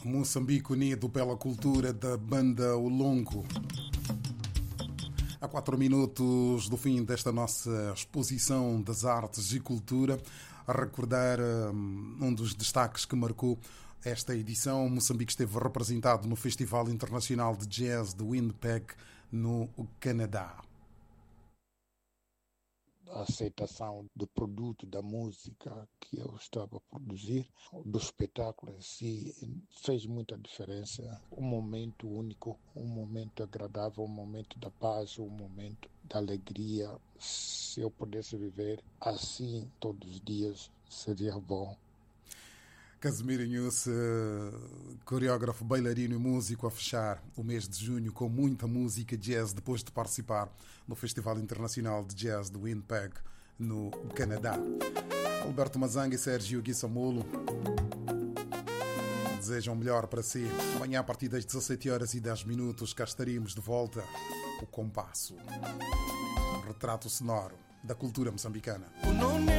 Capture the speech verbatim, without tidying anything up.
Moçambique unido pela cultura da banda Olongo. A quatro minutos do fim desta nossa exposição das artes e cultura, a recordar um dos destaques que marcou esta edição, Moçambique esteve representado no Festival Internacional de Jazz de Winnipeg, no Canadá. A aceitação do produto, da música que eu estava a produzir, do espetáculo em si, fez muita diferença. Um momento único, um momento agradável, um momento da paz, um momento da alegria. Se eu pudesse viver assim todos os dias, seria bom. Casimiro Inhusse, coreógrafo, bailarino e músico, a fechar o mês de junho com muita música jazz depois de participar no Festival Internacional de Jazz de Winnipeg, no Canadá. Alberto Mazanga e Sérgio Guissamolo desejam melhor para si. Amanhã, a partir das dezassete horas e dez minutos, cá estaremos de volta. O Compasso, um retrato sonoro da cultura moçambicana.